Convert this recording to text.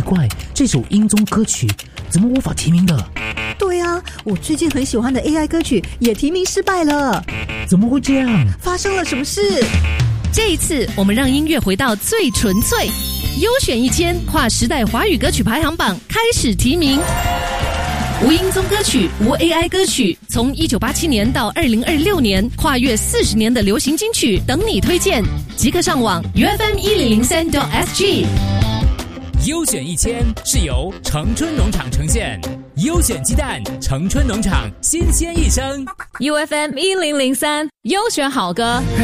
怪，这首英宗歌曲怎么无法提名的？ 对啊，我最近很喜欢的 AI 歌曲也提名失败了。 怎么会这样？ 发生了什么事？ 这一次我们让音乐回到最纯粹，优选1000跨时代华语歌曲排行榜开始提名。无英宗歌曲，无 AI 歌曲，从1987年到2026年，跨越40年的流行金曲等你推荐，即刻上网 UFM1003.SG。 优选1000是由城春农场呈现，优选鸡蛋，城春农场新鲜一生。 UFM1003优选好歌。